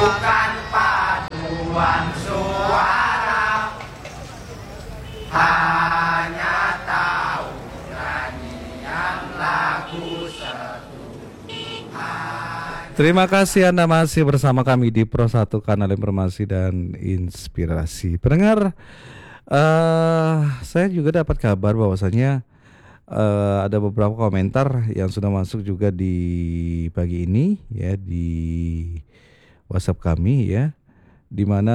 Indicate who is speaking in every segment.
Speaker 1: bukan paduan suara, hanya tahu nyanyian lagu setuhan.
Speaker 2: Terima kasih Anda masih bersama kami di Pro 1 Kanal Informasi dan Inspirasi. Pendengar, saya juga dapat kabar bahwasanya ada beberapa komentar yang sudah masuk juga di pagi ini ya di WhatsApp kami ya, di mana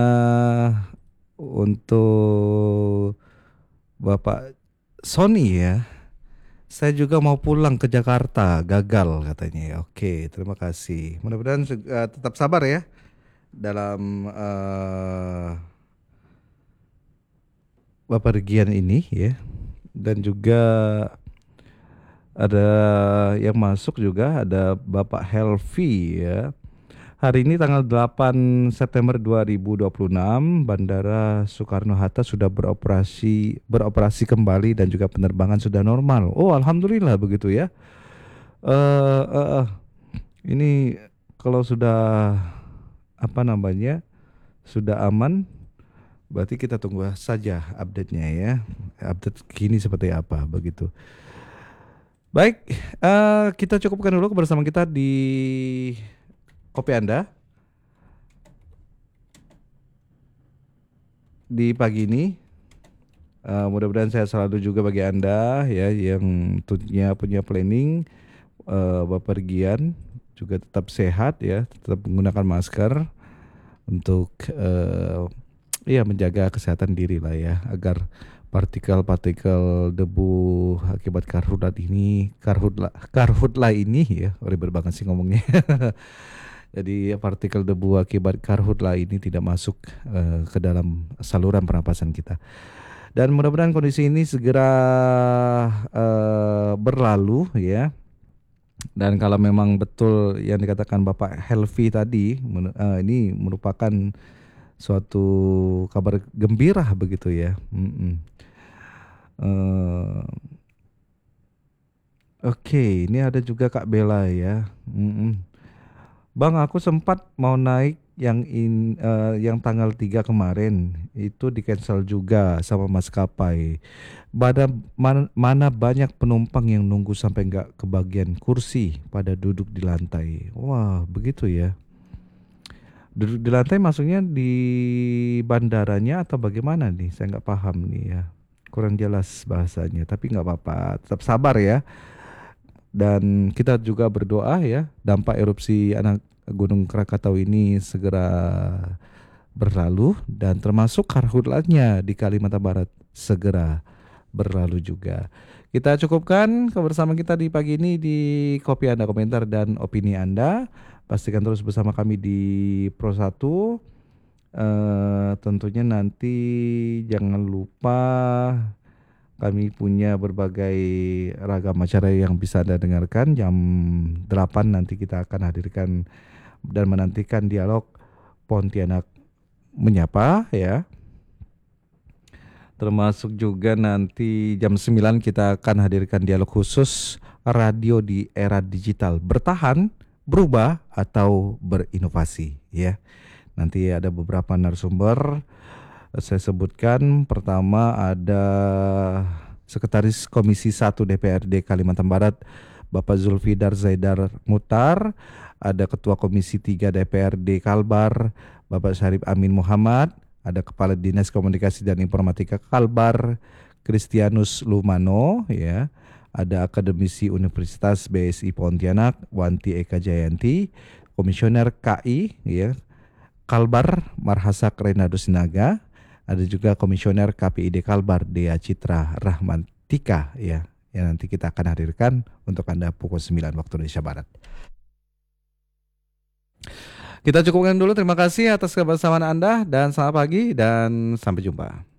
Speaker 2: untuk Bapak Sony ya, saya juga mau pulang ke Jakarta, gagal katanya. Oke, terima kasih. Mudah-mudahan tetap sabar ya dalam bepergian ini ya. Dan juga ada yang masuk juga, ada Bapak Helvi ya. Hari ini tanggal 8 September 2026 Bandara Soekarno-Hatta sudah beroperasi kembali dan juga penerbangan sudah normal. Oh, alhamdulillah begitu ya. Ini kalau sudah sudah aman, berarti kita tunggu saja update-nya ya. Update kini seperti apa begitu. Baik, kita cukupkan dulu kebersamaan kita di kopi Anda di pagi ini. Mudah-mudahan sehat selalu juga bagi Anda ya yang tentunya punya planning bepergian, juga tetap sehat ya, tetap menggunakan masker untuk menjaga kesehatan diri lah ya, agar partikel-partikel debu akibat karhutlah ini ya, ribet banget sih ngomongnya. Jadi partikel debu akibat karhutlah ini tidak masuk ke dalam saluran pernapasan kita. Dan mudah-mudahan kondisi ini segera berlalu ya. Dan kalau memang betul yang dikatakan Bapak Helvi tadi, ini merupakan suatu kabar gembira begitu ya. Oke, ini ada juga Kak Bella ya. Bang, aku sempat mau naik yang tanggal 3 kemarin itu di cancel juga sama maskapai. Mana banyak penumpang yang nunggu sampai nggak kebagian kursi pada duduk di lantai. Wah, begitu ya. Duduk di lantai maksudnya di bandaranya atau bagaimana nih? Saya nggak paham nih ya. Kurang jelas bahasanya, tapi nggak apa-apa, tetap sabar ya. Dan kita juga berdoa ya, dampak erupsi anak Gunung Krakatau ini segera berlalu, dan termasuk karhutlatnya di Kalimantan Barat segera berlalu juga. Kita cukupkan kebersamaan kita di pagi ini di Kopi Anda, komentar dan opini Anda. Pastikan terus bersama kami di Pro 1. Tentunya nanti jangan lupa kami punya berbagai ragam acara yang bisa Anda dengarkan. Jam 8 nanti kita akan hadirkan dan menantikan dialog Pontianak Menyapa ya. Termasuk juga nanti jam 9 kita akan hadirkan dialog khusus radio di era digital, bertahan, berubah atau berinovasi ya. Nanti ada beberapa narasumber saya sebutkan. Pertama ada Sekretaris Komisi 1 DPRD Kalimantan Barat Bapak Zulfidar Zaidar Mutar, ada Ketua Komisi 3 DPRD Kalbar Bapak Syarif Amin Muhammad, ada Kepala Dinas Komunikasi dan Informatika Kalbar Kristianus Lumano ya, ada Akademisi Universitas BSI Pontianak Wanti Eka Jayanti, Komisioner KI ya Kalbar Marhasak Renado Sinaga, ada juga Komisioner KPID Kalbar Dea Citra Rahmantika ya, yang nanti kita akan hadirkan untuk Anda pukul 9 waktu Indonesia Barat. Kita cukupkan dulu, terima kasih atas kebersamaan Anda dan selamat pagi dan sampai jumpa.